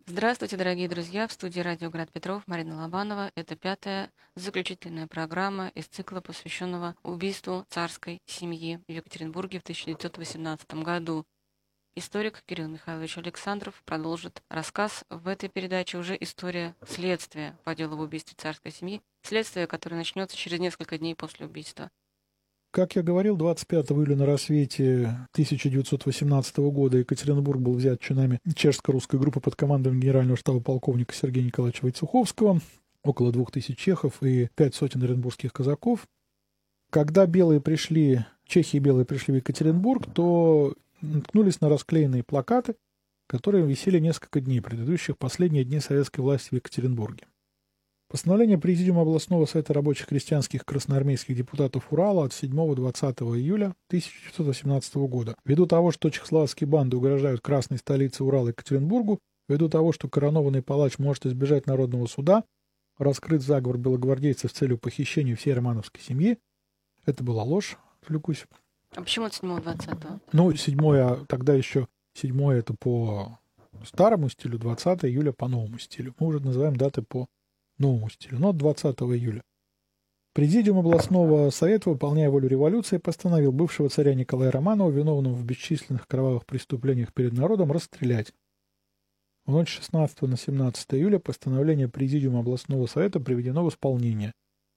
Здравствуйте, дорогие друзья! В студии радио Град Петров Марина Лобанова. Это пятая заключительная программа из цикла, посвященного убийству царской семьи в Екатеринбурге в 1918 году. Историк Кирилл Михайлович Александров продолжит рассказ. В этой передаче уже история следствия по делу об убийстве царской семьи, следствие, которое начнется через несколько дней после убийства. Как я говорил, 25 июля на рассвете 1918 года Екатеринбург был взят чинами чешско-русской группы под командованием генерального штаба полковника Сергея Николаевича Войцеховского, около 2000 чехов и 5 сотен оренбургских казаков. Когда чехи и белые пришли в Екатеринбург, то наткнулись на расклеенные плакаты, которые висели несколько дней, предыдущих последние дни советской власти в Екатеринбурге. Постановление Президиума областного совета рабочих крестьянских красноармейских депутатов Урала от 7-20 июля 1918 года. Ввиду того, что чехословацкие банды угрожают красной столице Урала и Екатеринбургу, ввиду того, что коронованный палач может избежать народного суда, раскрыт заговор белогвардейцев с целью похищения всей романовской семьи. Это была ложь, отвлекусь. А почему от 7-20? Ну, 7 тогда еще 7 это по старому стилю, 20 июля по новому стилю. Мы уже называем даты по новому стилю, но от 20 июля. Президиум областного совета, выполняя волю революции, постановил бывшего царя Николая Романова, виновного в бесчисленных кровавых преступлениях перед народом, расстрелять. В ночь 16 на 17 июля постановление Президиума областного совета приведено в исполнение.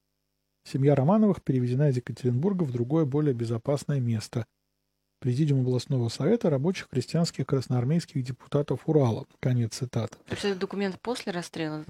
Семья Романовых переведена из Екатеринбурга в другое, более безопасное место. Президиум областного совета рабочих крестьянских красноармейских депутатов Урала. Конец цитаты. То есть это документ после расстрела?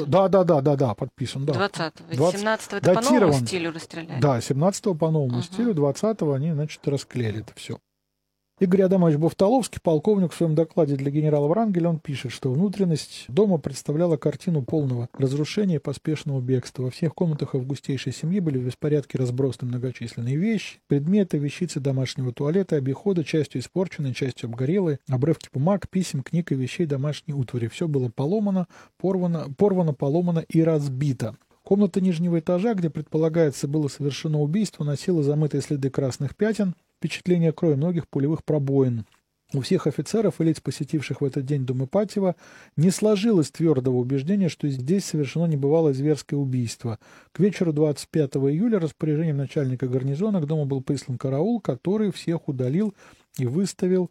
Да, подписан. Да. 20-го. 17-го это по новому стилю расстреляли? Да, 17-го по новому стилю, 20-го они, расклеили это все. Игорь Адамович Бовтоловский, полковник, в своем докладе для генерала Врангеля, он пишет, что внутренность дома представляла картину полного разрушения и поспешного бегства. Во всех комнатах августейшей семьи были в беспорядке разбросаны многочисленные вещи, предметы, вещицы домашнего туалета, обихода, частью испорченные, частью обгорелые, обрывки бумаг, писем, книг и вещей домашней утвари. Все было порвано, поломано и разбито. Комната нижнего этажа, где, предполагается, было совершено убийство, носила замытые следы красных пятен, впечатление крови, многих пулевых пробоин. У всех офицеров и лиц, посетивших в этот день дом Ипатьева, не сложилось твердого убеждения, что здесь совершено небывалое зверское убийство. К вечеру 25 июля распоряжением начальника гарнизона к дому был прислан караул, который всех удалил и выставил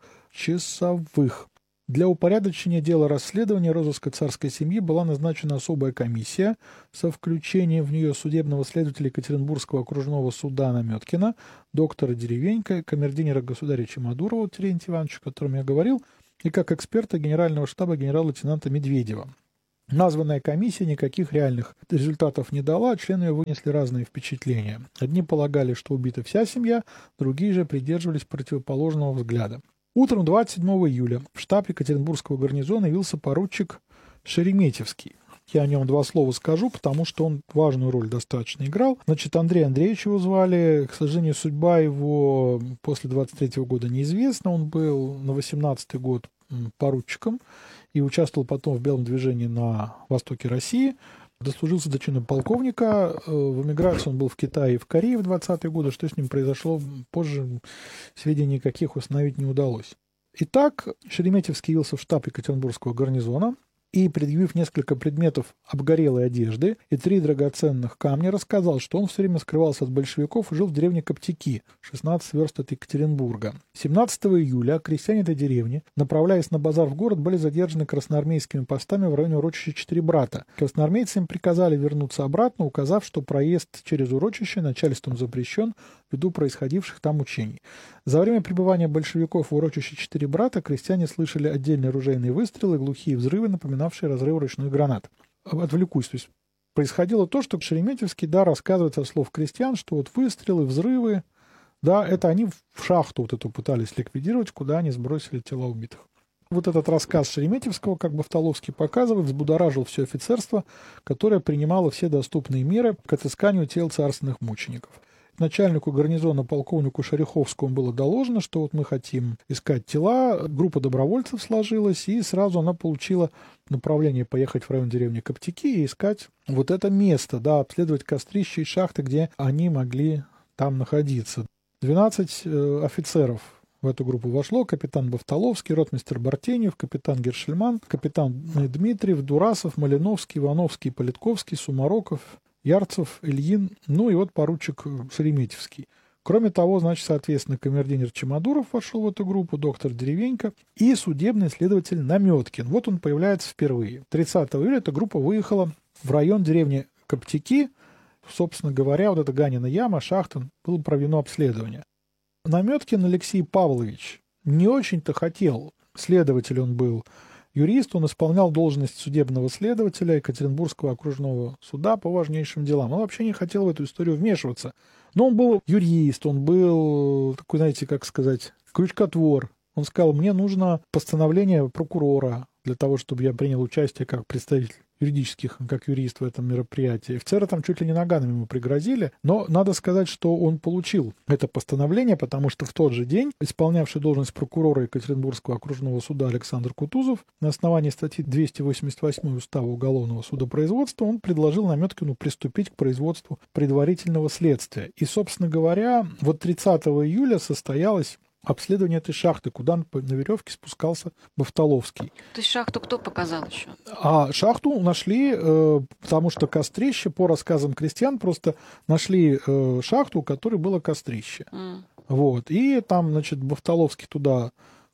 часовых. Для упорядочения дела расследования розыска царской семьи была назначена особая комиссия со включением в нее судебного следователя Екатеринбургского окружного суда Наметкина, доктора Деревенька, камердинера государя Чемодурова Терентия Ивановича, о котором я говорил, и как эксперта генерального штаба генерал-лейтенанта Медведева. Названная комиссия никаких реальных результатов не дала, а члены ее вынесли разные впечатления. Одни полагали, что убита вся семья, другие же придерживались противоположного взгляда. Утром 27 июля в штаб Екатеринбургского гарнизона явился поручик Шереметьевский. Я о нем два слова скажу, потому что он важную роль достаточно играл. Андрей Андреевич его звали. К сожалению, судьба его после 23 года неизвестна. Он был на 18 год поручиком и участвовал потом в белом движении на востоке России. Дослужился до чина полковника. В эмиграции он был в Китае и в Корее в 20-е годы. Что с ним произошло позже, сведений никаких установить не удалось. Итак, Шереметьевский явился в штаб Екатеринбургского гарнизона и, предъявив несколько предметов обгорелой одежды и 3 драгоценных камня, рассказал, что он все время скрывался от большевиков и жил в деревне Коптяки, 16 верст от Екатеринбурга. 17 июля крестьяне этой деревни, направляясь на базар в город, были задержаны красноармейскими постами в районе урочища Четыре Брата. Красноармейцы им приказали вернуться обратно, указав, что проезд через урочище начальством запрещен ввиду происходивших там учений. За время пребывания большевиков в урочище Четыре Брата крестьяне слышали отдельные ружейные выстрелы, глухие взрывы, напоминавшие разрыв ручной гранаты. Отвлекусь, то есть происходило то, что Шереметьевский, рассказывает со слов крестьян, что вот выстрелы, взрывы, это они в шахту вот эту пытались ликвидировать, куда они сбросили тела убитых. Вот этот рассказ Шереметьевского, как Бовтоловский показывает, взбудоражил все офицерство, которое принимало все доступные меры к отысканию тел царственных мучеников. Начальнику гарнизона полковнику Шариховскому было доложено, что вот мы хотим искать тела, группа добровольцев сложилась, и сразу она получила направление поехать в район деревни Коптяки и искать вот это место, обследовать кострища и шахты, где они могли там находиться. 12 офицеров в эту группу вошло капитан Бавтоловский, ротмистр Бартенев, капитан Гершельман, капитан Дмитриев, Дурасов, Малиновский, Ивановский, Политковский, Сумароков, Ярцев, Ильин, ну и вот поручик Шереметьевский. Кроме того, значит, соответственно, камердинер Чемодуров вошел в эту группу, доктор Деревенько и судебный следователь Наметкин. Вот он появляется впервые. 30 июля эта группа выехала в район деревни Коптяки. Собственно говоря, вот эта Ганина яма, шахта, было проведено обследование. Наметкин Алексей Павлович не очень-то хотел, следователь он был, юрист, он исполнял должность судебного следователя Екатеринбургского окружного суда по важнейшим делам. Он вообще не хотел в эту историю вмешиваться. Но он был юрист, он был такой, знаете, как сказать, крючкотвор. Он сказал, мне нужно постановление прокурора для того, чтобы я принял участие как представитель юридических, как юрист в этом мероприятии. Офицеры там чуть ли не наганами ему пригрозили, но надо сказать, что он получил это постановление, потому что в тот же день исполнявший должность прокурора Екатеринбургского окружного суда Александр Кутузов на основании статьи 288 Устава уголовного судопроизводства он предложил Наметкину приступить к производству предварительного следствия. И, собственно говоря, вот 30 июля состоялось обследование этой шахты, куда на веревке спускался Бавтоловский. То есть шахту кто показал еще? А шахту нашли, потому что кострище, по рассказам крестьян, просто нашли шахту, у которой было кострище. Вот. И там, значит, Бавтоловский туда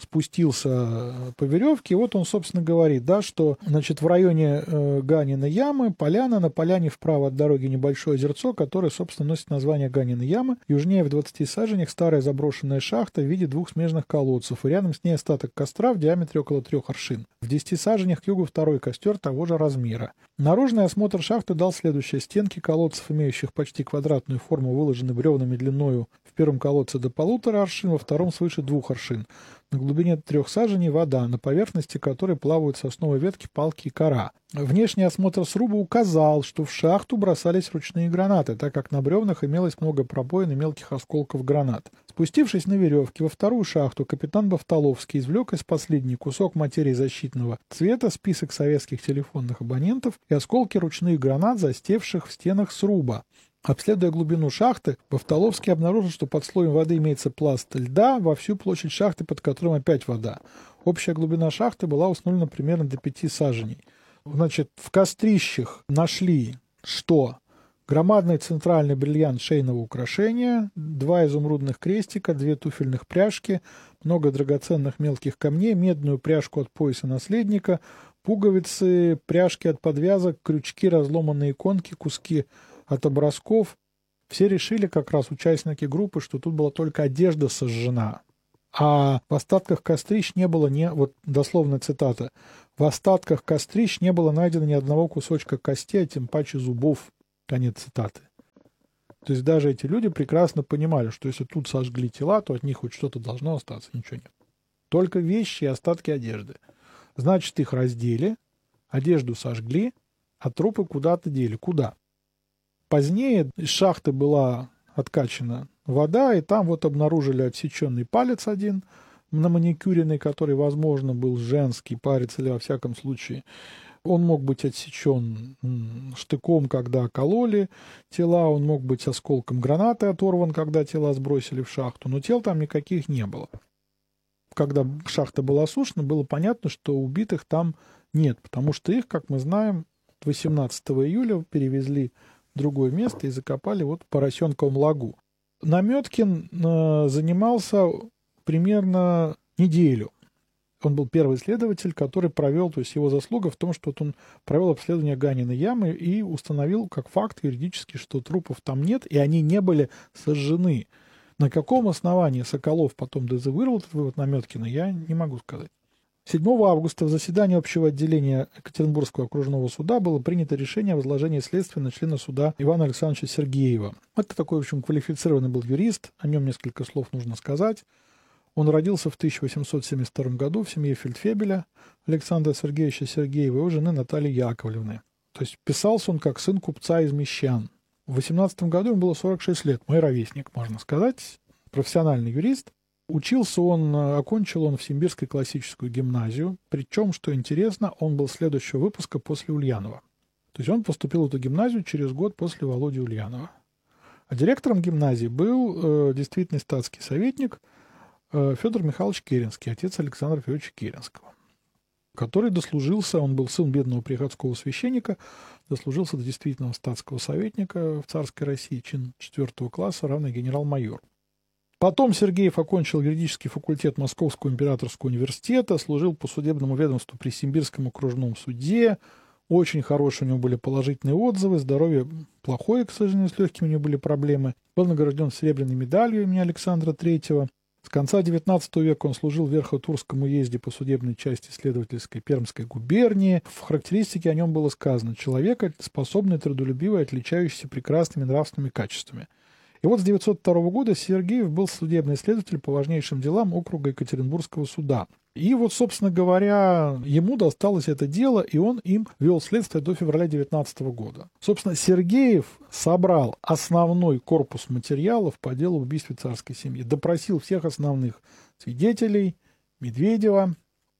спустился по веревке, и вот он, собственно, говорит, да, что, значит, в районе Ганиной ямы поляна, на поляне вправо от дороги небольшое озерцо, которое, собственно, носит название Ганиной ямы. Южнее в 20 саженях старая заброшенная шахта в виде двух смежных колодцев, и рядом с ней остаток костра в диаметре около 3 аршин. В 10 саженях к югу второй костер того же размера. Наружный осмотр шахты дал следующее. Стенки колодцев, имеющих почти квадратную форму, выложены бревнами длиною в первом колодце до 1,5 аршин, во втором свыше 2 аршин. На глубине 3 саженей вода, на поверхности которой плавают сосновые ветки, палки и кора. Внешний осмотр сруба указал, что в шахту бросались ручные гранаты, так как на бревнах имелось много пробоин и мелких осколков гранат. Спустившись на веревке во вторую шахту, капитан Бавтоловский извлек из последней кусок материи защитного цвета, список советских телефонных абонентов и осколки ручных гранат, застевших в стенах сруба. Обследуя глубину шахты, Бавтоловский обнаружил, что под слоем воды имеется пласт льда во всю площадь шахты, под которым опять вода. Общая глубина шахты была установлена примерно до 5 саженей. Значит, в кострищах нашли, что громадный центральный бриллиант шейного украшения, 2 изумрудных крестика, 2 туфельных пряжки, много драгоценных мелких камней, медную пряжку от пояса наследника, пуговицы, пряжки от подвязок, крючки, разломанные иконки, куски от образков. Все решили, как раз участники группы, что тут была только одежда сожжена. А в остатках кострищ не было вот дословная цитата, в остатках кострищ не было найдено ни одного кусочка кости, а тем паче зубов. Конец цитаты. То есть даже эти люди прекрасно понимали, что если тут сожгли тела, то от них хоть что-то должно остаться, ничего нет. Только вещи и остатки одежды. Значит, их раздели, одежду сожгли, а трупы куда-то дели. Куда? Позднее из шахты была откачана вода, и там вот обнаружили отсеченный палец один, на маникюренный, который, возможно, был женский палец, или во всяком случае он мог быть отсечен штыком, когда кололи тела, он мог быть осколком гранаты оторван, когда тела сбросили в шахту, но тел там никаких не было. Когда шахта была осушена, было понятно, что убитых там нет, потому что их, как мы знаем, 18 июля перевезли в другое место и закопали вот в Поросенковом лагу. Наметкин занимался примерно неделю. Он был первый следователь, который провел, то есть его заслуга в том, что он провел обследование Ганиной ямы и установил как факт юридически, что трупов там нет, и они не были сожжены. На каком основании Соколов потом дезавуировал этот вывод Наметкина, я не могу сказать. 7 августа в заседании общего отделения Екатеринбургского окружного суда было принято решение о возложении следствия на члена суда Ивана Александровича Сергеева. Это такой, в общем, квалифицированный был юрист, о нем несколько слов нужно сказать. Он родился в 1872 году в семье фельдфебеля Александра Сергеевича Сергеева и его жены Натальи Яковлевны. То есть писался он как сын купца из Мещан. В 18 году ему было 46 лет, мой ровесник, можно сказать, профессиональный юрист. Окончил он в Симбирской классическую гимназию, причем, что интересно, он был следующего выпуска после Ульянова. То есть он поступил в эту гимназию через год после Володи Ульянова. А директором гимназии был действительно статский советник Федор Михайлович Керенский, отец Александра Федоровича Керенского, который дослужился, он был сын бедного приходского священника, дослужился до действительного статского советника в царской России, чин 4 класса, равный генерал-майор. Потом Сергеев окончил юридический факультет Московского императорского университета, служил по судебному ведомству при Симбирском окружном суде. Очень хорошие у него были положительные отзывы, здоровье плохое, к сожалению, с легкими у него были проблемы. Был награжден серебряной медалью имени Александра III. С конца XIX века он служил в Верхотурском уезде по судебной части следовательской Пермской губернии. В характеристике о нем было сказано: человек, способный, трудолюбивый, отличающийся прекрасными нравственными качествами. И вот с 1902 года Сергеев был судебный следователь по важнейшим делам округа Екатеринбургского суда. И вот, собственно говоря, ему досталось это дело, и он им вел следствие до февраля 19 года. Собственно, Сергеев собрал основной корпус материалов по делу об убийстве царской семьи, допросил всех основных свидетелей, Медведева.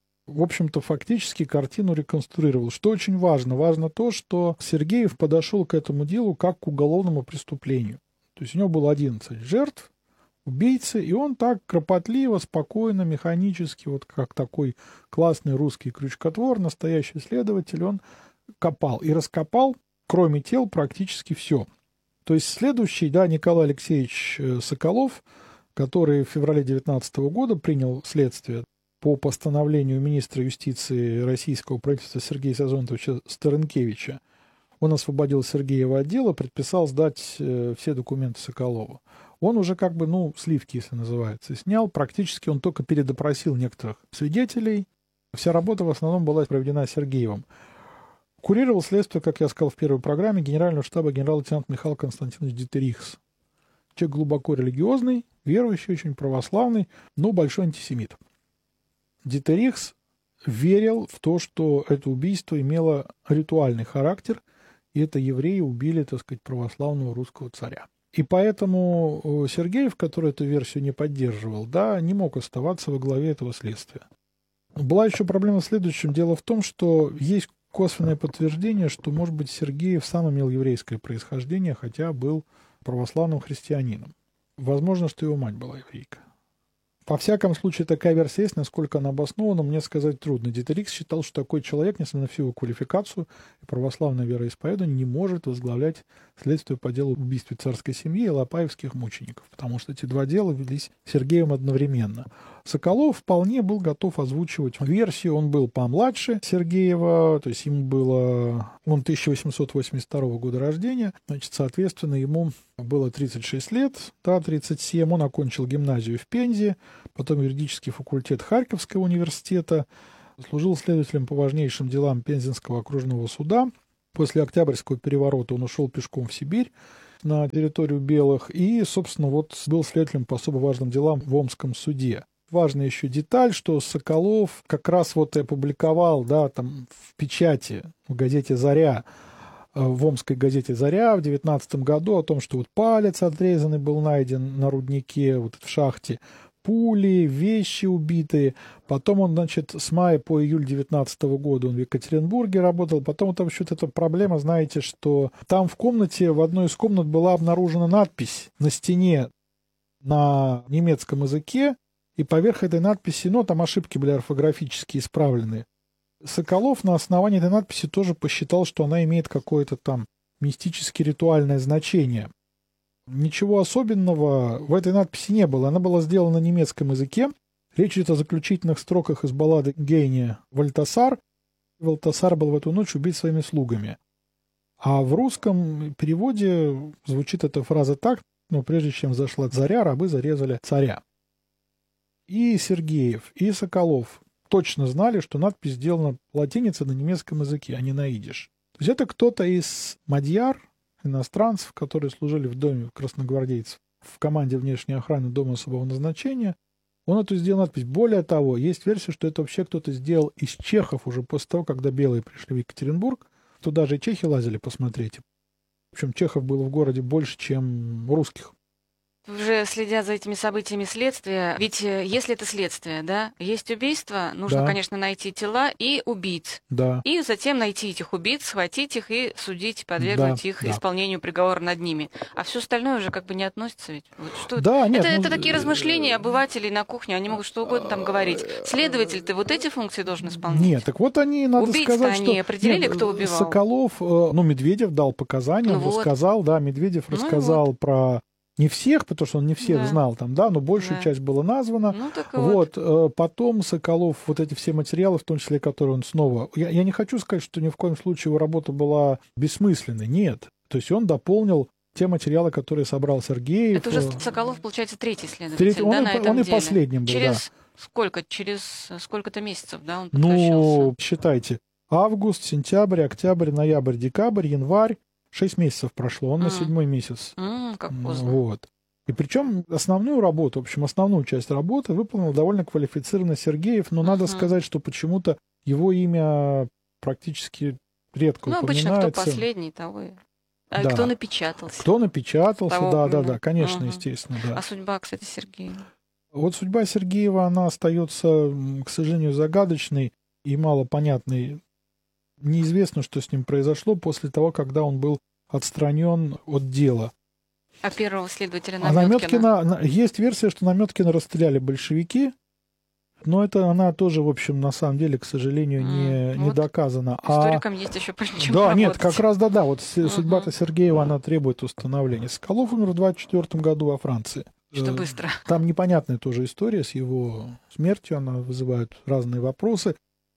В общем-то, фактически картину реконструировал. Что очень важно? Важно то, что Сергеев подошел к этому делу как к уголовному преступлению. То есть у него было 11 жертв, убийцы, и он так кропотливо, спокойно, механически, вот как такой классный русский крючкотвор, настоящий следователь, он копал. И раскопал, кроме тел, практически все. То есть следующий, Николай Алексеевич Соколов, который в феврале 19 года принял следствие по постановлению министра юстиции российского правительства Сергея Сазонтовича Старенкевича, он освободил Сергеева от дела, предписал сдать все документы Соколову. Он уже сливки, если называется, снял. Практически он только передопросил некоторых свидетелей. Вся работа в основном была проведена Сергеевым. Курировал следствие, как я сказал в первой программе, генерального штаба генерал-лейтенант Михаил Константинович Дитерихс. Человек глубоко религиозный, верующий, очень православный, но большой антисемит. Дитерихс верил в то, что это убийство имело ритуальный характер, и это евреи убили, православного русского царя. И поэтому Сергеев, который эту версию не поддерживал, не мог оставаться во главе этого следствия. Была еще проблема в следующем. Дело в том, что есть косвенное подтверждение, что, может быть, Сергеев сам имел еврейское происхождение, хотя был православным христианином. Возможно, что его мать была еврейка. Во всяком случае, такая версия есть, насколько она обоснована, мне сказать трудно. Дитерихс считал, что такой человек, несмотря на всю его квалификацию и православное вероисповедание, не может возглавлять следствие по делу об убийстве царской семьи и лопаевских мучеников, потому что эти два дела велись Сергеем одновременно. Соколов вполне был готов озвучивать версию, он был помладше Сергеева, то есть ему было, он 1882 года рождения, соответственно, ему было 36 лет, 37, он окончил гимназию в Пензе, потом юридический факультет Харьковского университета, служил следователем по важнейшим делам Пензенского окружного суда. После Октябрьского переворота он ушел пешком в Сибирь на территорию белых и, собственно, был следователем по особо важным делам в Омском суде. Важная еще деталь, что Соколов как раз и опубликовал, там в печати в газете «Заря», в Омской газете «Заря» в 19 году о том, что палец отрезанный был найден на руднике, в шахте, пули, вещи убитые. Потом он, с мая по июль 19 года он в Екатеринбурге работал. Потом там еще эта проблема, знаете, что там в комнате, в одной из комнат была обнаружена надпись на стене на немецком языке, и поверх этой надписи, там ошибки были орфографически исправлены. Соколов на основании этой надписи тоже посчитал, что она имеет какое-то там мистически ритуальное значение. Ничего особенного в этой надписи не было. Она была сделана на немецком языке. Речь идет о заключительных строках из баллады Гейне «Вальтасар». Вальтасар был в эту ночь убит своими слугами. А в русском переводе звучит эта фраза так: прежде чем зашла заря, рабы зарезали царя. И Сергеев, и Соколов точно знали, что надпись сделана латиницей на немецком языке, а не на идиш. То есть это кто-то из мадьяр, иностранцев, которые служили в доме красногвардейцев, в команде внешней охраны дома особого назначения. Он эту сделал надпись. Более того, есть версия, что это вообще кто-то сделал из чехов уже после того, когда белые пришли в Екатеринбург. Туда же и чехи лазили посмотреть. В общем, чехов было в городе больше, чем русских. уже следя за этими событиями следствия, ведь если это следствие, да, есть убийство, нужно, Да. конечно, найти тела и убийц. Да, И затем найти этих убийц, схватить их и судить, да, подвергнуть их да. исполнению приговора над ними. А все остальное уже как бы не относится ведь. Вот что Да, нет, это такие размышления обывателей на кухне, они могут что угодно там говорить. Следователь, ты вот эти функции должен исполнять. Нет, так вот они, надо Убийц-то сказать, они что... определили, Нет, кто убивал? Соколов, ну, Медведев дал показания, Ну он вот. рассказал, да, Медведев Ну и рассказал про... Не всех, потому что он не всех Да. знал там, да, но большую Да. часть было названо. Ну так и вот. Вот, потом Соколов, вот эти все материалы, в том числе, которые он снова... Я не хочу сказать, что ни в коем случае его работа была бессмысленной, нет. То есть он дополнил те материалы, которые собрал Сергеев. Это уже Соколов, получается, третий следователь, Третий, да, он, на и, этом он и деле. последним был, да. Через сколько-то месяцев, да, он подключился? Ну, считайте, август, сентябрь, октябрь, ноябрь, декабрь, январь, 6 месяцев прошло, он на 7-й месяц. Как поздно. Вот. И причем основную работу, в общем, основную часть работы выполнил довольно квалифицированно Сергеев, но надо сказать, что почему-то его имя практически редко Ну, обычно упоминается. кто последний, того и... А Да. кто напечатался? Кто напечатался, Того да, конечно, естественно, да. А судьба, кстати, Сергея? Вот судьба Сергеева, она остается, к сожалению, загадочной и малопонятной. Неизвестно, что с ним произошло после того, когда он был отстранен от дела. А первого следователя А Наметкина? Наметкина, есть версия, что Наметкина расстреляли большевики, но это она тоже, в общем, на самом деле, к сожалению, не Вот доказана. Историкам есть еще по чем Да, работать. нет, как раз да. Вот судьба-то Сергеева, она требует установления. Соколов умер в 1924 году во Франции. Что быстро. Там непонятная тоже история с его смертью, она вызывает разные вопросы.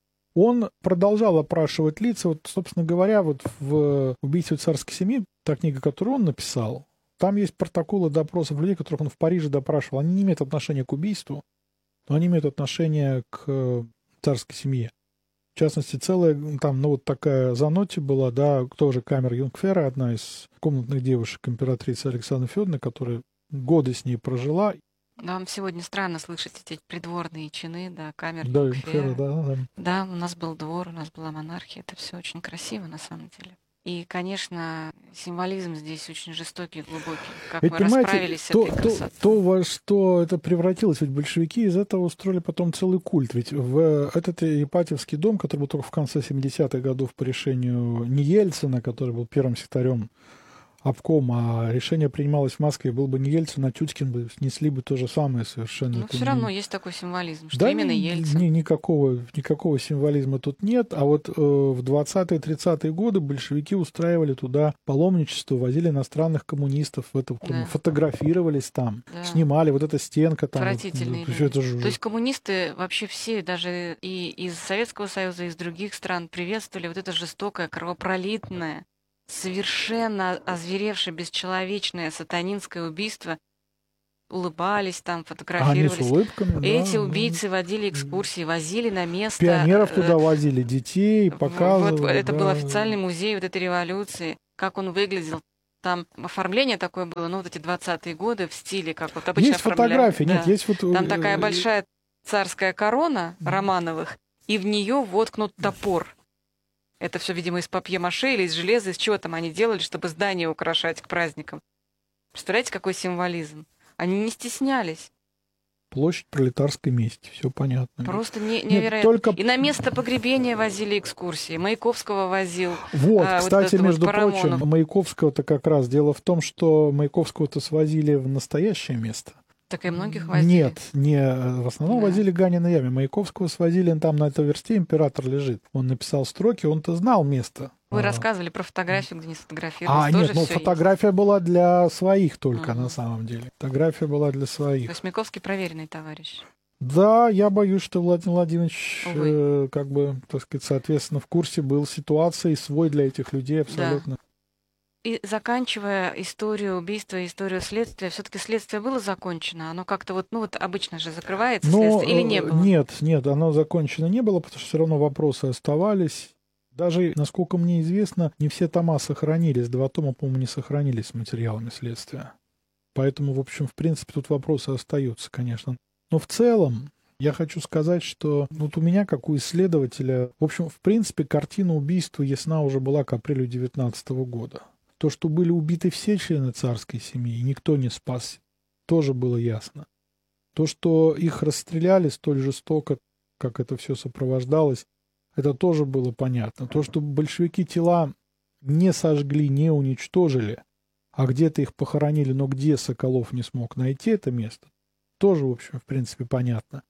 Он продолжал опрашивать лица. Вот, собственно говоря, вот в «Убийстве царской семьи», та книга, которую он написал, там есть протоколы допросов людей, которых он в Париже допрашивал. Они не имеют отношения к убийству, но они имеют отношение к царской семье. В частности, целая там, ну, вот такая Занотти была, да, тоже камер Юнгфера, одна из комнатных девушек императрицы Александры Федоровны, которая годы с ней прожила. Вам сегодня странно слышать эти придворные чины, да, камер Да, Юнгфера. Юнгфера, да. Да, у нас был двор, у нас была монархия. Это все очень красиво, на самом деле. И, конечно, символизм здесь очень жестокий и глубокий. Как Ведь, мы понимаете, расправились с этой красотой. то, во что это превратилось, ведь большевики из этого устроили потом целый культ. Ведь в этот Ипатьевский дом, который был только в конце 70-х годов по решению не Ельцина, который был первым секретарем обкома, а решение принималось в Москве, был бы не Ельцин, а Тютькин бы снесли бы то же самое совершенно. Но все равно есть такой символизм, что да, именно Ельцин. никакого символизма тут нет. А вот в 20-30-е годы большевики устраивали туда паломничество, возили иностранных коммунистов, фотографировались там, снимали вот эта стенка там. Отвратительные люди. То есть коммунисты вообще все, даже и из Советского Союза, и из других стран приветствовали вот это жестокое, кровопролитное, совершенно озверевшее, бесчеловечное сатанинское убийство, улыбались там, фотографировались. Они с улыбками, Эти убийцы водили экскурсии, возили на место. Пионеров туда возили, детей, показывали. Вот, это был официальный музей вот этой революции. Как он выглядел. Там оформление такое было, ну, вот эти 20-е годы в стиле, как вот обычно есть фотографии, да. нет, есть Там такая большая царская корона Романовых, и в нее воткнут топор. Это все, видимо, из папье-маше или из железа, из чего там они делали, чтобы здание украшать к праздникам. Представляете, какой символизм? Они не стеснялись. Площадь пролетарской мести, все понятно. Просто невероятно. Нет, только... И на место погребения возили экскурсии. Маяковского возил. Вот, кстати, между Парамонов. прочим, Маяковского-то как раз дело в том, что Маяковского-то свозили в настоящее место. Так и многих возили. Нет, в основном возили Ганина яме. Маяковского свозили, там на этой версте император лежит. Он написал строки, он-то знал место. Вы рассказывали про фотографию, где не сфотографировали. Нет, фотография была для своих только, на самом деле. Фотография была для своих. То есть Маяковский проверенный товарищ. Да, я боюсь, что Владимир Владимирович, как бы, так сказать, соответственно, в курсе был ситуации, свой для этих людей абсолютно. Да. И заканчивая историю убийства, историю следствия, все-таки следствие было закончено? Оно как-то вот, обычно же закрывается следствие или не было? Нет, оно закончено не было, потому что все равно вопросы оставались. Даже, насколько мне известно, не все тома сохранились. 2 тома, по-моему, не сохранились с материалами следствия. Поэтому, в общем, в принципе, тут вопросы остаются, конечно. Но в целом, я хочу сказать, что вот у меня, как у исследователя, в общем, в принципе, картина убийства ясна уже была к апрелю 19 года. То, что были убиты все члены царской семьи, и никто не спасся, тоже было ясно. То, что их расстреляли столь жестоко, как это все сопровождалось, это тоже было понятно. То, что большевики тела не сожгли, не уничтожили, а где-то их похоронили, но где Соколов не смог найти это место, тоже, в общем, в принципе, понятно.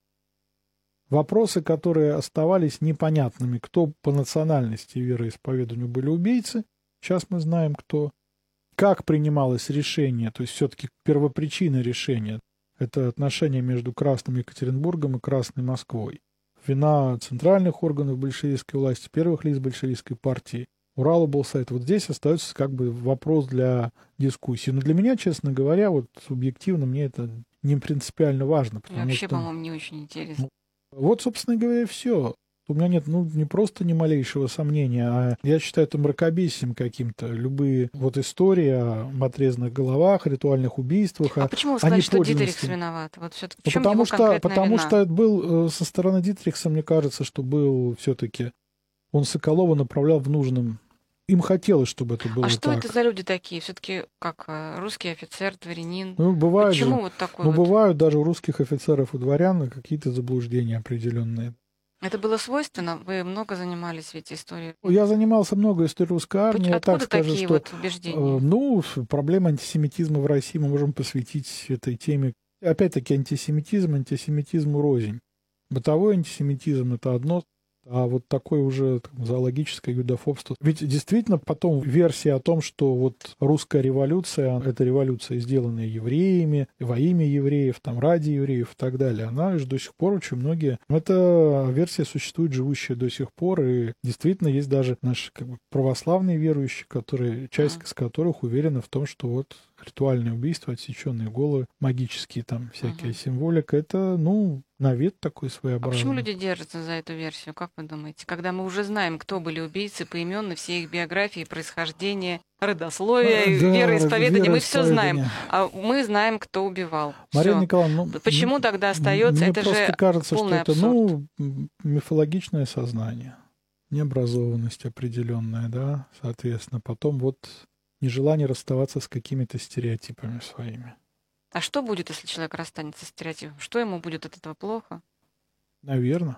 Вопросы, которые оставались непонятными, кто по национальности и вероисповеданию были убийцы, сейчас мы знаем, кто. Как принималось решение, то есть все-таки первопричина решения, это отношения между Красным Екатеринбургом и Красной Москвой. Вина центральных органов большевистской власти, первых лиц большевистской партии. Урал-облсовет. Вот здесь остается как бы вопрос для дискуссии. Но для меня, честно говоря, вот субъективно мне это не принципиально важно. Вообще, по-моему, не очень интересно. Вот, собственно говоря, все. У меня нет, не просто ни малейшего сомнения, а я считаю это мракобесием каким-то. Любые вот истории о отрезанных головах, ритуальных убийствах. А почему вы сказали, что Дитерихс виноват? Вот все-таки в чем потому его конкретная потому вина? что это был со стороны Дитерихса, мне кажется, что был все-таки он Соколова направлял в нужном. Им хотелось, чтобы это было так. А что это за люди такие? Все-таки как русский офицер, дворянин? Бывает Почему же, вот такой вот? Бывают даже у русских офицеров и дворян какие-то заблуждения определенные. Это было свойственно? Вы много занимались ведь историей? Я занимался много историей русской армии. Откуда так скажу, такие что, вот убеждения? Проблема антисемитизма в России мы можем посвятить этой теме. Опять-таки антисемитизму рознь. Бытовой антисемитизм — это одно, а вот такое уже зоологическое юдофобство. Ведь действительно потом версия о том, что вот русская революция, это революция, сделанная евреями, во имя евреев, там, ради евреев и так далее, она же до сих пор очень многие... Эта версия существует, живущая до сих пор, и действительно есть даже наши православные верующие, часть из которых уверена в том, что вот ритуальное убийство, отсеченные головы, магические там всякие символика, это, на вид такой своеобразный. А почему люди держатся за эту версию, как вы думаете? Когда мы уже знаем, кто были убийцы поименно, все их биографии, происхождение, родословие, вероисповедание, мы все знаем. А мы знаем, кто убивал. Мария Николаевна, почему тогда остается? Это просто же кажется, полный что абсурд. это, мифологичное сознание, необразованность определенная, да, соответственно. Потом вот нежелание расставаться с какими-то стереотипами своими. А что будет, если человек расстанется с стереотипом? Что ему будет от этого плохо? Наверное,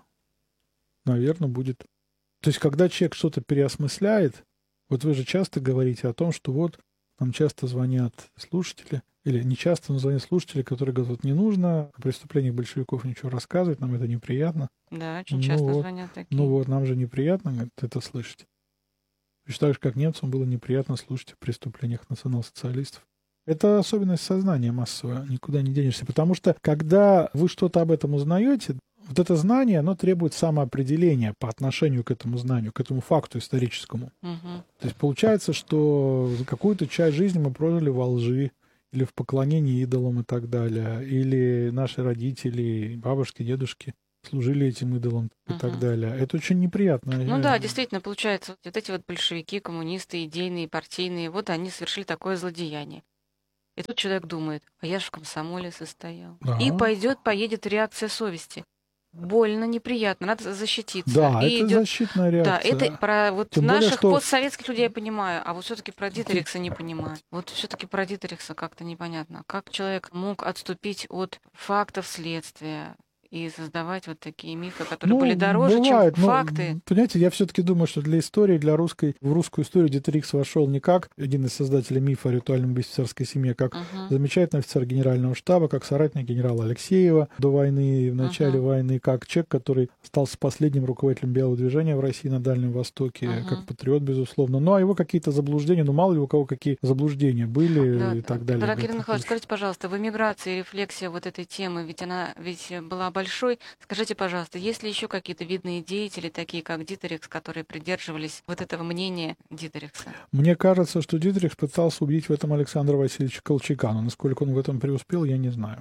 будет. То есть, когда человек что-то переосмысляет, вот вы же часто говорите о том, что вот нам часто звонят слушатели, или не часто, но звонят слушатели, которые говорят, вот не нужно о преступлениях большевиков ничего рассказывать, нам это неприятно. Да, очень часто звонят такие. Нам же неприятно это слышать. Точно так же, как немцам было неприятно слушать о преступлениях национал-социалистов. Это особенность сознания массовая, никуда не денешься. Потому что, когда вы что-то об этом узнаете, вот это знание, оно требует самоопределения по отношению к этому знанию, к этому факту историческому. То есть получается, что какую-то часть жизни мы прожили во лжи, или в поклонении идолам и так далее, или наши родители, бабушки, дедушки служили этим идолам и так далее. Это очень неприятно. Да, действительно, получается, вот эти вот большевики, коммунисты, идейные, партийные, вот они совершили такое злодеяние. И тут человек думает, а я же в комсомоле состоял. И поедет реакция совести. Больно, неприятно, надо защититься. Да, это защитная реакция. Да, это про Тем наших более, постсоветских людей я понимаю, а вот все-таки про Дитерихса не понимаю. Вот все-таки про Дитерихса как-то непонятно. Как человек мог отступить от фактов следствия и создавать вот такие мифы, которые были дороже, чем факты. Понимаете, я все-таки думаю, что для истории, в русскую историю Дитерихс вошел не как один из создателей мифа о ритуальном убийстве царской семьи, а как замечательный офицер генерального штаба, как соратник генерала Алексеева до войны, в начале войны, как человек, который остался последним руководителем белого движения в России на Дальнем Востоке, как патриот, безусловно. А его какие-то заблуждения, мало ли у кого какие заблуждения были и так далее. Кирилл Михайлович, скажите, пожалуйста, в эмиграции рефлексия вот этой темы, ведь она была большой. Скажите, пожалуйста, есть ли еще какие-то видные деятели, такие как Дитерихс, которые придерживались вот этого мнения Дитерихса? Мне кажется, что Дитерихс пытался убедить в этом Александра Васильевича Колчака, но насколько он в этом преуспел, я не знаю.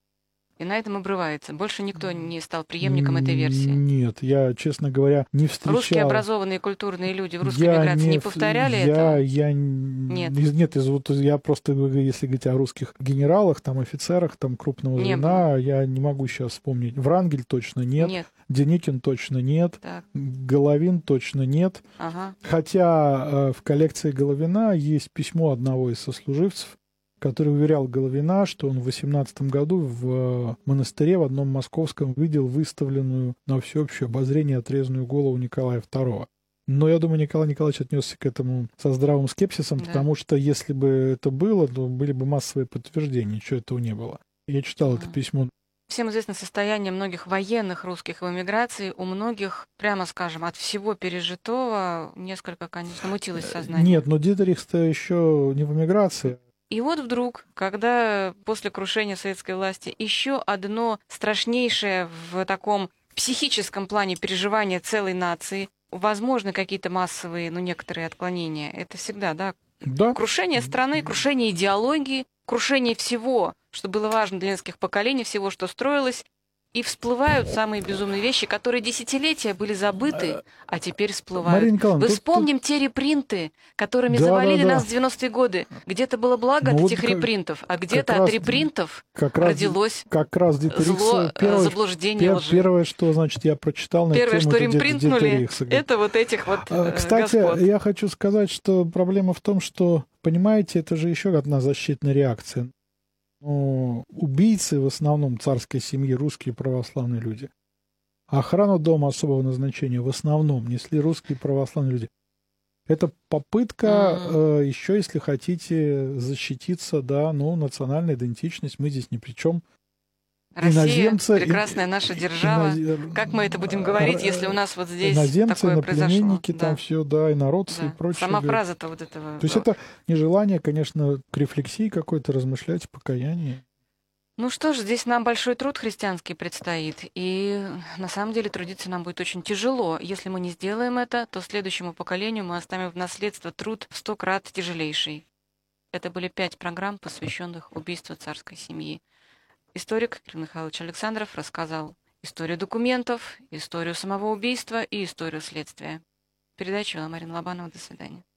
И на этом обрывается. Больше никто не стал преемником этой версии? Нет, я, честно говоря, не встречал... Русские образованные культурные люди в русской эмиграции не повторяли этого? Нет, я просто, если говорить о русских генералах, там, офицерах, там, крупного звена, я не могу сейчас вспомнить. Врангель точно нет. Деникин точно нет. Так. Головин точно нет. Хотя в коллекции Головина есть письмо одного из сослуживцев, который уверял Головина, что он в 18 году в монастыре в одном московском видел выставленную на всеобщее обозрение отрезанную голову Николая II. Но я думаю, Николай Николаевич отнесся к этому со здравым скепсисом, Да. потому что если бы это было, то были бы массовые подтверждения, ничего этого не было. Я читал это письмо. Всем известно состояние многих военных русских в эмиграции. У многих, прямо скажем, от всего пережитого несколько, конечно, мутилось сознание. Нет, но Дитерих-то еще не в эмиграции. И вот вдруг, когда после крушения советской власти еще одно страшнейшее в таком психическом плане переживание целой нации, возможны какие-то массовые, некоторые отклонения. Это всегда, да? Да. Крушение страны, крушение идеологии, крушение всего, что было важно для нескольких поколений, всего, что строилось, и всплывают самые безумные вещи, которые десятилетия были забыты, а теперь всплывают. Мария Николаевна, Вы вспомним те репринты, которыми Да, завалили да, да. нас в 90-е годы. Где-то было благо Ну от вот этих репринтов, а где-то как раз- от репринтов Как раз, родилось как раз Дитерих, зло, заблуждение, лжи. первое, что, значит, я прочитал на Первое, тему что это ремпринтнули, Дитерихса. это вот этих вот Кстати, господ. я хочу сказать, что проблема в том, что, понимаете, это же еще одна защитная реакция. Убийцы в основном царской семьи русские православные люди. Охрану дома особого назначения в основном несли русские православные люди. Это попытка еще, если хотите, защититься, да, национальная идентичность. Мы здесь ни при чем. Россия, прекрасная наша держава. Как мы это будем говорить, если у нас вот здесь иноземцы, такое произошло? иноплеменники, там все, да, инородцы Да. и прочее. Сама фраза-то вот этого. То есть это нежелание, конечно, к рефлексии какой-то, размышлять, покаяние. Ну что ж, здесь нам большой труд христианский предстоит, и на самом деле трудиться нам будет очень тяжело. Если мы не сделаем это, то следующему поколению мы оставим в наследство труд в 100 крат тяжелейший. Это были 5 программ, посвященных убийству царской семьи. Историк Кирилл Михайлович Александров рассказал историю документов, историю самого убийства и историю следствия. Передачу вела Марина Лобанова. До свидания.